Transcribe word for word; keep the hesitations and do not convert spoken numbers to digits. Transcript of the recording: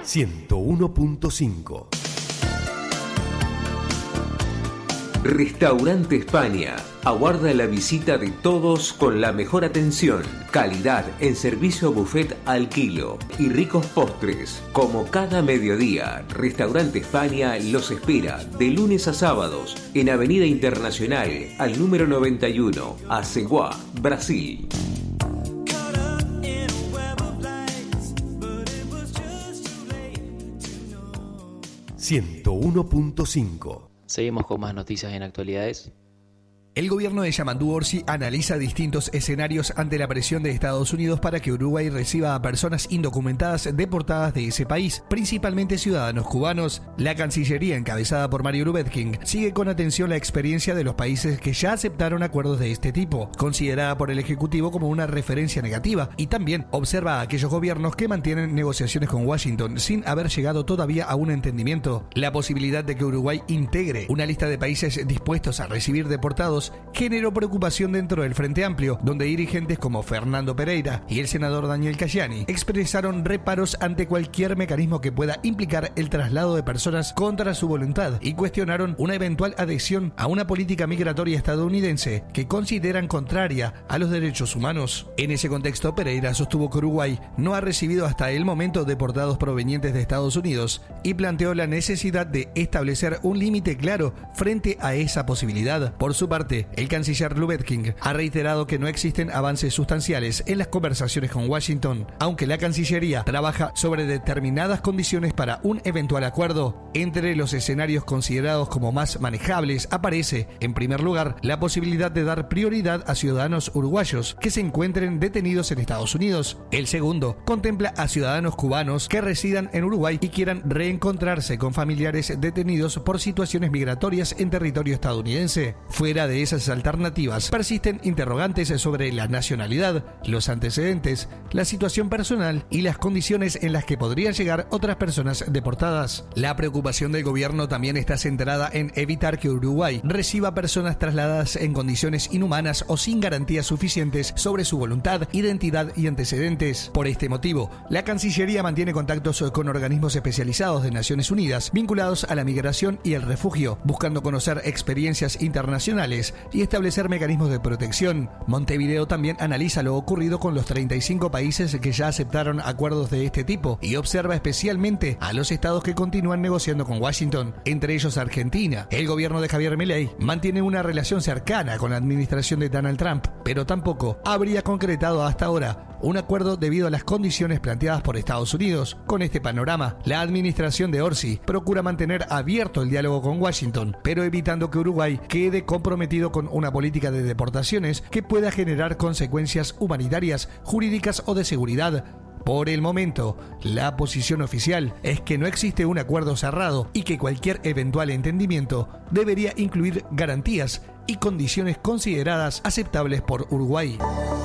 ciento uno punto cinco. Restaurante España aguarda la visita de todos con la mejor atención, calidad en servicio buffet al kilo y ricos postres. Como cada mediodía, Restaurante España los espera de lunes a sábados en Avenida Internacional al número noventa y uno, Aceguá, Brasil. ciento uno punto cinco. Seguimos con más noticias en actualidades. El gobierno de Yamandú Orsi analiza distintos escenarios ante la presión de Estados Unidos para que Uruguay reciba a personas indocumentadas deportadas de ese país, principalmente ciudadanos cubanos. La Cancillería, encabezada por Mario Lubetkin, sigue con atención la experiencia de los países que ya aceptaron acuerdos de este tipo, considerada por el Ejecutivo como una referencia negativa, y también observa a aquellos gobiernos que mantienen negociaciones con Washington sin haber llegado todavía a un entendimiento. La posibilidad de que Uruguay integre una lista de países dispuestos a recibir deportados generó preocupación dentro del Frente Amplio, donde dirigentes como Fernando Pereira y el senador Daniel Cayani expresaron reparos ante cualquier mecanismo que pueda implicar el traslado de personas contra su voluntad y cuestionaron una eventual adhesión a una política migratoria estadounidense que consideran contraria a los derechos humanos. En ese contexto, Pereira sostuvo que Uruguay no ha recibido hasta el momento deportados provenientes de Estados Unidos y planteó la necesidad de establecer un límite claro frente a esa posibilidad. Por su parte, el canciller Lubetkin ha reiterado que no existen avances sustanciales en las conversaciones con Washington, aunque la Cancillería trabaja sobre determinadas condiciones para un eventual acuerdo. Entre los escenarios considerados como más manejables aparece, en primer lugar, la posibilidad de dar prioridad a ciudadanos uruguayos que se encuentren detenidos en Estados Unidos. El segundo contempla a ciudadanos cubanos que residan en Uruguay y quieran reencontrarse con familiares detenidos por situaciones migratorias en territorio estadounidense. Fuera de esas alternativas persisten interrogantes sobre la nacionalidad, los antecedentes, la situación personal y las condiciones en las que podrían llegar otras personas deportadas. La preocupación del gobierno también está centrada en evitar que Uruguay reciba personas trasladadas en condiciones inhumanas o sin garantías suficientes sobre su voluntad, identidad y antecedentes. Por este motivo, la Cancillería mantiene contactos con organismos especializados de Naciones Unidas vinculados a la migración y el refugio, buscando conocer experiencias internacionales y establecer mecanismos de protección. Montevideo también analiza lo ocurrido con los treinta y cinco países que ya aceptaron acuerdos de este tipo y observa especialmente a los estados que continúan negociando con Washington, entre ellos Argentina. El gobierno de Javier Milei mantiene una relación cercana con la administración de Donald Trump, pero tampoco habría concretado hasta ahora un acuerdo debido a las condiciones planteadas por Estados Unidos. Con este panorama, la administración de Orsi procura mantener abierto el diálogo con Washington, pero evitando que Uruguay quede comprometido con una política de deportaciones que pueda generar consecuencias humanitarias, jurídicas o de seguridad. Por el momento, la posición oficial es que no existe un acuerdo cerrado y que cualquier eventual entendimiento debería incluir garantías y condiciones consideradas aceptables por Uruguay.